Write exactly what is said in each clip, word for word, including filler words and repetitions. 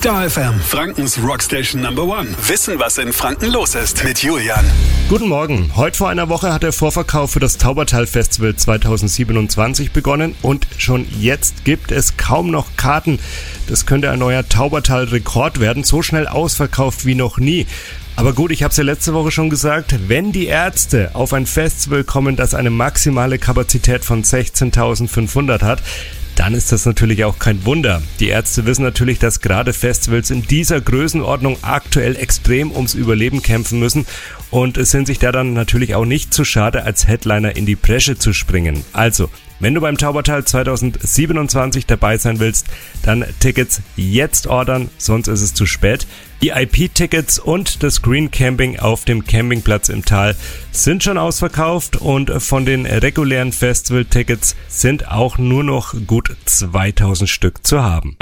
Star F M, Frankens Rockstation Number One. Wissen, was in Franken los ist mit Julian. Guten Morgen. Heute vor einer Woche hat der Vorverkauf für das Taubertal-Festival zweitausendsiebenundzwanzig begonnen und schon jetzt gibt es kaum noch Karten. Das könnte ein neuer Taubertal-Rekord werden, so schnell ausverkauft wie noch nie. Aber gut, ich habe es ja letzte Woche schon gesagt, wenn die Ärzte auf ein Festival kommen, das eine maximale Kapazität von sechzehntausendfünfhundert hat, dann ist das natürlich auch kein Wunder. Die Ärzte wissen natürlich, dass gerade Festivals in dieser Größenordnung aktuell extrem ums Überleben kämpfen müssen und es sind sich da dann natürlich auch nicht zu schade, als Headliner in die Bresche zu springen. Also, wenn du beim Taubertal zweitausendsiebenundzwanzig dabei sein willst, dann Tickets jetzt ordern, sonst ist es zu spät. Die I P-Tickets und das Green Camping auf dem Campingplatz im Tal sind schon ausverkauft und von den regulären Festival-Tickets sind auch nur noch gut zweitausend Stück zu haben.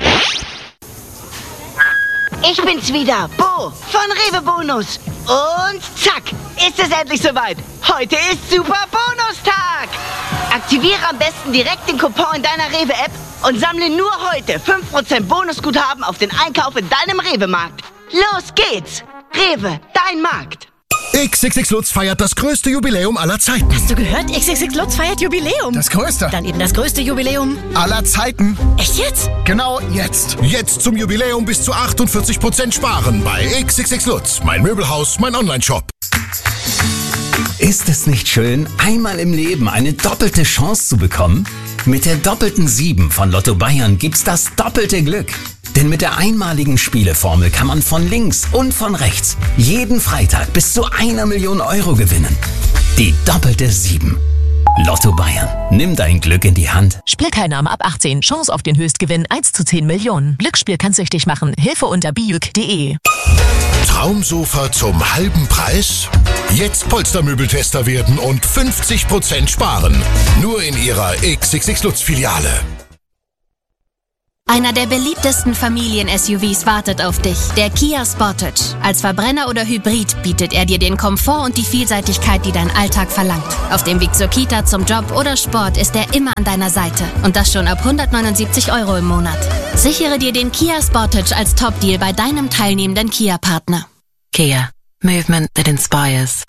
Ich bin's wieder, Bo von Rewe Bonus. Und zack, ist es endlich soweit. Heute ist Super Bonustag. Aktiviere am besten direkt den Coupon in deiner Rewe-App und sammle nur heute fünf Prozent Bonusguthaben auf den Einkauf in deinem Rewe-Markt. Los geht's! Rewe, dein Markt. X X X Lutz feiert das größte Jubiläum aller Zeiten. Hast du gehört? X X X Lutz feiert Jubiläum. Das größte. Dann eben das größte Jubiläum aller Zeiten. Echt jetzt? Genau jetzt. Jetzt zum Jubiläum bis zu achtundvierzig Prozent sparen bei X X X Lutz. Mein Möbelhaus, mein Online-Shop. Ist es nicht schön, einmal im Leben eine doppelte Chance zu bekommen? Mit der doppelten sieben von Lotto Bayern gibt's das doppelte Glück. Denn mit der einmaligen Spieleformel kann man von links und von rechts jeden Freitag bis zu einer Million Euro gewinnen. Die doppelte sieben. Lotto Bayern. Nimm dein Glück in die Hand. Spielteilnahme ab achtzehn. Chance auf den Höchstgewinn eins zu zehn Millionen. Glücksspiel kann süchtig machen. Hilfe unter bijuk punkt de. Traumsofa zum halben Preis? Jetzt Polstermöbeltester werden und fünfzig Prozent sparen. Nur in ihrer X X X Lutz Filiale. Einer der beliebtesten Familien-S U Vs wartet auf dich, der Kia Sportage. Als Verbrenner oder Hybrid bietet er dir den Komfort und die Vielseitigkeit, die dein Alltag verlangt. Auf dem Weg zur Kita, zum Job oder Sport ist er immer an deiner Seite. Und das schon ab hundertneunundsiebzig Euro im Monat. Sichere dir den Kia Sportage als Top-Deal bei deinem teilnehmenden Kia-Partner. Kia. Movement that inspires.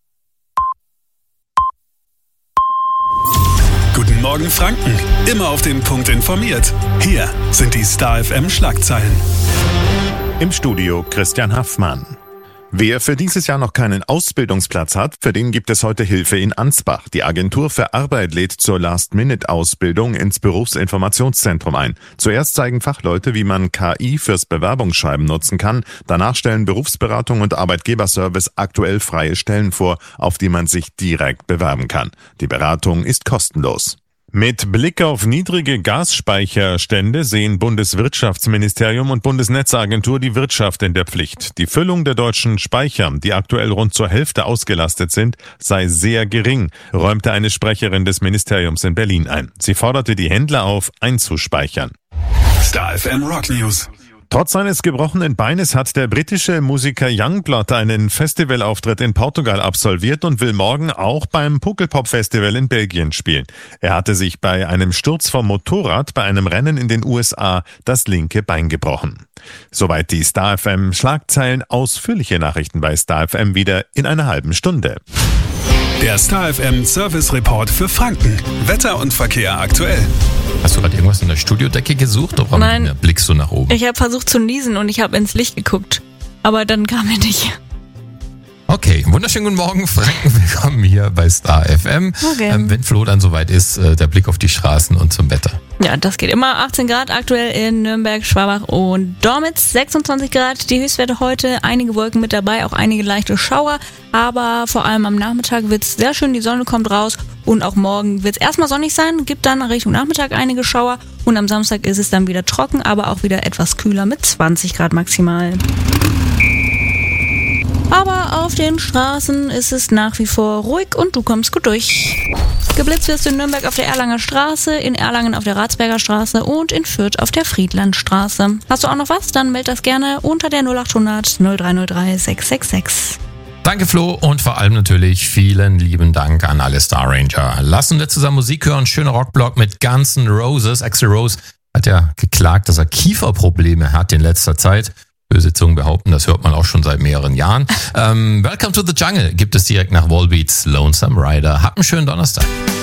Guten Morgen Franken, immer auf den Punkt informiert. Hier sind die Star F M Schlagzeilen. Im Studio Christian Haffmann. Wer für dieses Jahr noch keinen Ausbildungsplatz hat, für den gibt es heute Hilfe in Ansbach. Die Agentur für Arbeit lädt zur Last-Minute-Ausbildung ins Berufsinformationszentrum ein. Zuerst zeigen Fachleute, wie man K I fürs Bewerbungsschreiben nutzen kann. Danach stellen Berufsberatung und Arbeitgeberservice aktuell freie Stellen vor, auf die man sich direkt bewerben kann. Die Beratung ist kostenlos. Mit Blick auf niedrige Gasspeicherstände sehen Bundeswirtschaftsministerium und Bundesnetzagentur die Wirtschaft in der Pflicht. Die Füllung der deutschen Speicher, die aktuell rund zur Hälfte ausgelastet sind, sei sehr gering, räumte eine Sprecherin des Ministeriums in Berlin ein. Sie forderte die Händler auf, einzuspeichern. Star F M Rock News. Trotz seines gebrochenen Beines hat der britische Musiker Youngblood einen Festivalauftritt in Portugal absolviert und will morgen auch beim Pukkelpop-Festival in Belgien spielen. Er hatte sich bei einem Sturz vom Motorrad bei einem Rennen in den U S A das linke Bein gebrochen. Soweit die Star F M Schlagzeilen. Ausführliche Nachrichten bei Star F M wieder in einer halben Stunde. Der Star F M Service Report für Franken. Wetter und Verkehr aktuell. Hast du gerade irgendwas in der Studiodecke gesucht oder Nein, blickst du nach oben? Ich habe versucht zu niesen und ich habe ins Licht geguckt, aber dann kam er nicht. Okay, wunderschönen guten Morgen, Franken, willkommen hier bei Star F M. Okay. Ähm, wenn Flo dann soweit ist, äh, der Blick auf die Straßen und zum Wetter. Ja, das geht immer. achtzehn Grad aktuell in Nürnberg, Schwabach und Dormitz. sechsundzwanzig Grad, die Höchstwerte heute. Einige Wolken mit dabei, auch einige leichte Schauer. Aber vor allem am Nachmittag wird's sehr schön, die Sonne kommt raus. Und auch morgen wird's erstmal sonnig sein, gibt dann Richtung Nachmittag einige Schauer. Und am Samstag ist es dann wieder trocken, aber auch wieder etwas kühler mit zwanzig Grad maximal. Aber auf den Straßen ist es nach wie vor ruhig und du kommst gut durch. Geblitzt wirst du in Nürnberg auf der Erlanger Straße, in Erlangen auf der Ratsberger Straße und in Fürth auf der Friedlandstraße. Hast du auch noch was? Dann meld das gerne unter der null acht hundert null drei null drei sechs sechs sechs. Danke Flo und vor allem natürlich vielen lieben Dank an alle Star Ranger. Lassen wir zusammen Musik hören, schöner Rockblock mit Guns N' Roses. Axl Rose hat ja geklagt, dass er Kieferprobleme hat in letzter Zeit. Böse Zungen behaupten, das hört man auch schon seit mehreren Jahren. ähm, Welcome to the Jungle gibt es direkt nach Volbeats Lonesome Rider. Habt einen schönen Donnerstag.